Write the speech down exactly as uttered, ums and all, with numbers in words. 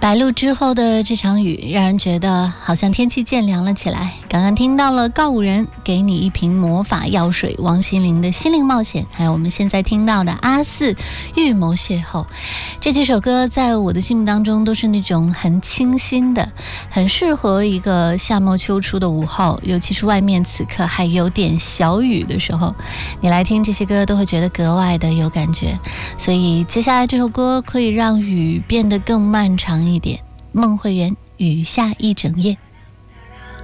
白露之后的这场雨，让人觉得好像天气渐凉了起来。刚刚听到了告五人给你一瓶魔法药水，王心凌的心灵冒险，还有我们现在听到的阿四预谋邂逅。这几首歌在我的心目当中都是那种很清新的，很适合一个夏末秋初的午后，尤其是外面此刻还有点小雨的时候，你来听这些歌都会觉得格外的有感觉。所以接下来这首歌可以让雨变得更漫长一点。孟慧圆，雨下一整夜。